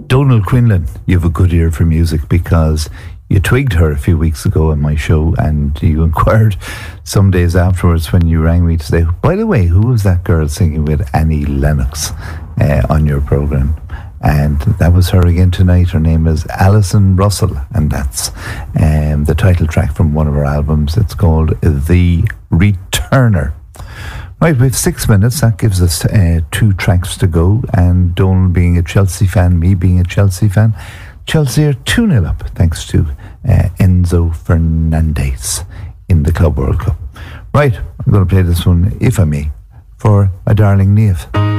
Donal Quinlan, you have a good ear for music because you twigged her a few weeks ago on my show and you inquired some days afterwards when you rang me to say, by the way, who was that girl singing with Annie Lennox on your programme? And that was her again tonight. Her name is Alison Russell, and that's the title track from one of her albums. It's called The Returner. Right, we have 6 minutes. That gives us 2 tracks to go. And Donal being a Chelsea fan, me being a Chelsea fan, Chelsea are 2-0 up thanks to Enzo Fernandez in the Club World Cup. Right, I'm going to play this one, if I may, for my darling Niamh.